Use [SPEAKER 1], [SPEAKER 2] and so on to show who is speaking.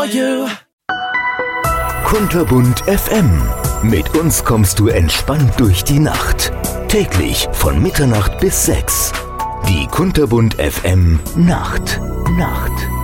[SPEAKER 1] Kunterbunt FM. Mit uns kommst du entspannt durch die Nacht. Täglich von Mitternacht bis 6. Die Kunterbunt FM Nacht.